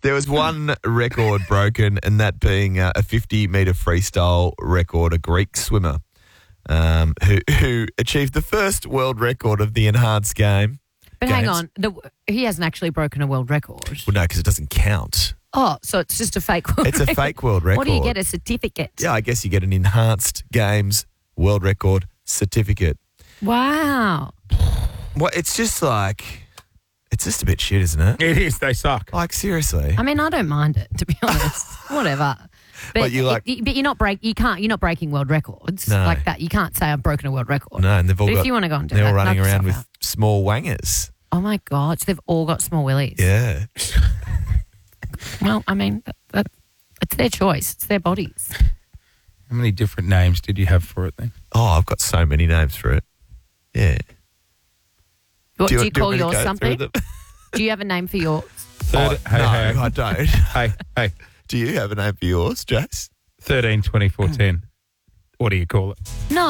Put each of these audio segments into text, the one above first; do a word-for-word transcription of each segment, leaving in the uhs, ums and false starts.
There was one record broken, and that being uh, a fifty-metre freestyle record, a Greek swimmer um, who, who achieved the first world record of the enhanced game. But games. hang on, the, he hasn't actually broken a world record. Well, no, because it doesn't count. Oh, so it's just a fake world It's record. a fake world record. What do you get, a certificate? Yeah, I guess you get an enhanced games world record certificate. Wow. Well, it's just like, it's just a bit shit, isn't it? It is. They suck. Like, seriously. I mean, I don't mind it, to be honest. Whatever. But What, you like- it- but you're not break. You can't. You're not breaking world records No. like that. You can't say I've broken a world record. No, and they've all But got, if you want to go and do they're that, all running knock around with yourself small wangers. out. Oh my god! So they've all got small willies. Yeah. Well, I mean, that, that, it's their choice. It's their bodies. How many different names did you have for it then? Oh, I've got so many names for it. Yeah. What do you, do call want me to yours go something? through them? Do you have a name for yours? Third, Oh, hey, no, hey, I don't. hey, hey, Do you have a name for yours, Jace? thirteen, twenty-four, ten. What do you call it? No.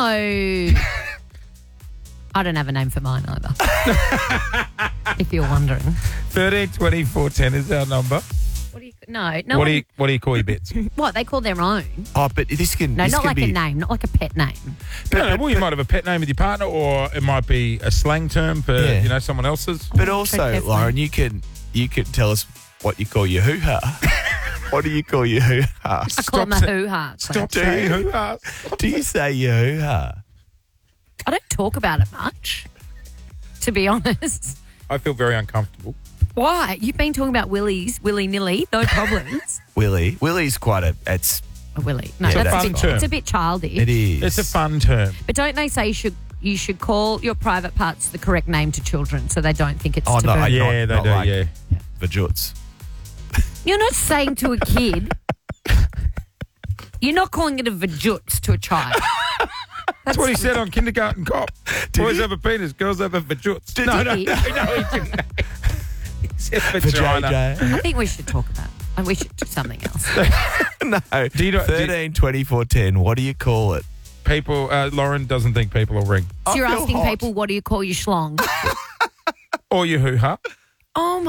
I don't have a name for mine either. If you're wondering. thirteen, twenty-four, ten is our number. What do you? No, no. what do one- you What do you call your bits? What they call their own? Oh, but this can. No, this not can like be, a name, not like a pet name. But, no, no, well, you might have a pet name with your partner, or it might be a slang term for Yeah. you know someone else's. But also, carefully. Lauren, you can you can tell us what you call your hoo ha. What do you call your hoo ha? I call them a sa- hoo ha. Stop Do saying you? who are. Do you say your hoo ha? I don't talk about it much, to be honest. I feel very uncomfortable. Why? You've been talking about willies, willy nilly, no problems. Willie. Willie's quite a. It's A willy. No, Yeah, that's that's a bit, fun it's a term. bit childish. it is. It's a fun term. But don't they say you should you should call your private parts the correct name to children so they don't think it's Oh taboo? no, I- Yeah, not- they not do. like- yeah. Vajuts. You're not saying to a kid. You're not calling it a vajutz to a child. That's what he said on Kindergarten Cop. Boys he? have a penis, girls have a vajutz. Did no, he? no, he? no, no, he didn't. He said For vagina. J J. I think we should talk about it. And we should do something else. No. Do you know- do- thirteen, twenty-four, ten. What do you call it? People, uh, Lauren doesn't think people will ring. So you're I feel asking hot. people, what do you call your schlong? Or your hoo-ha. Oh,